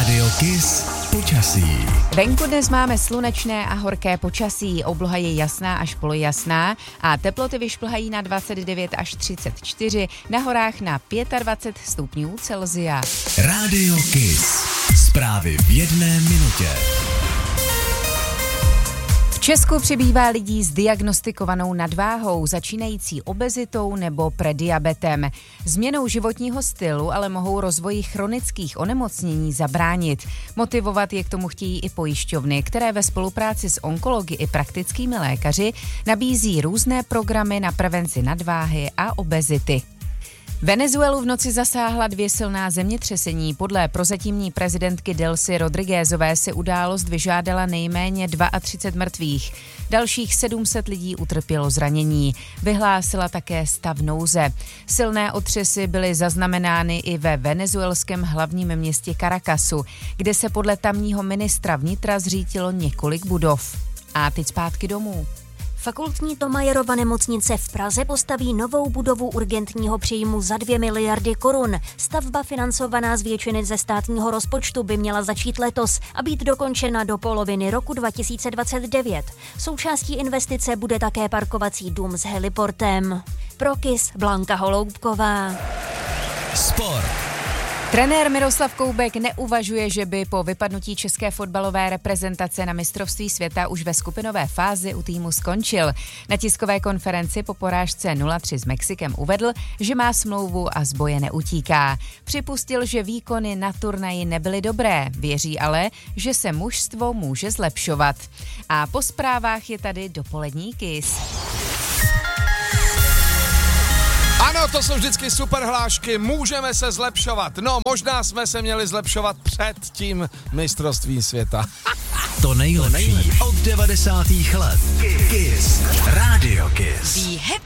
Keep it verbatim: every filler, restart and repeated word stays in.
Rádio Kiss počasí. Venku dnes máme slunečné a horké počasí, obloha je jasná až polojasná a teploty vyšplhají na dvacet devět až třicet čtyři, na horách na dvacet pět stupňů Celsia. Rádio Kiss. Zprávy v jedné minutě. V Česku přibývá lidí s diagnostikovanou nadváhou, začínající obezitou nebo prediabetem. Změnou životního stylu ale mohou rozvoji chronických onemocnění zabránit. Motivovat je k tomu chtějí i pojišťovny, které ve spolupráci s onkology i praktickými lékaři nabízí různé programy na prevenci nadváhy a obezity. Venezuelu v noci zasáhla dvě silná zemětřesení. Podle prozatímní prezidentky Delcy Rodriguezové si událost vyžádala nejméně třicet dva mrtvých. Dalších sedm set lidí utrpělo zranění. Vyhlásila také stav nouze. Silné otřesy byly zaznamenány i ve venezuelském hlavním městě Caracasu, kde se podle tamního ministra vnitra zřítilo několik budov. A teď zpátky domů. Fakultní Thomayerova nemocnice v Praze postaví novou budovu urgentního příjmu za dvě miliardy korun. Stavba financovaná z většiny ze státního rozpočtu by měla začít letos a být dokončena do poloviny roku dva tisíce dvacet devět. Součástí investice bude také parkovací dům s heliportem. Pro Kiss Blanka Holoubková. Sport. Trenér Miroslav Koubek neuvažuje, že by po vypadnutí české fotbalové reprezentace na mistrovství světa už ve skupinové fázi u týmu skončil. Na tiskové konferenci po porážce nula tři s Mexikem uvedl, že má smlouvu a z boje neutíká. Připustil, že výkony na turnaji nebyly dobré, věří ale, že se mužstvo může zlepšovat. A po zprávách je tady dopolední Kiss. Ano, to jsou vždycky super hlášky, můžeme se zlepšovat. No, možná jsme se měli zlepšovat před tím mistrovstvím světa. To nejlepší od devadesátých let. Kiss.